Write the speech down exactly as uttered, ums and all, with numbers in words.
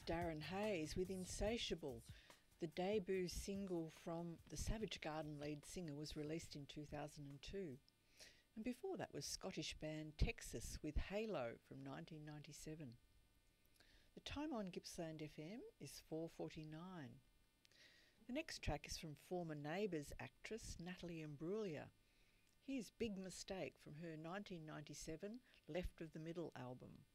was Darren Hayes with Insatiable. The debut single from the Savage Garden lead singer was released in two thousand two. And before that was Scottish band Texas with Halo from nineteen ninety-seven. The time on Gippsland F M is four forty-nine. The next track is from former Neighbours actress Natalie Imbruglia. Here's Big Mistake from her nineteen ninety-seven Left of the Middle album.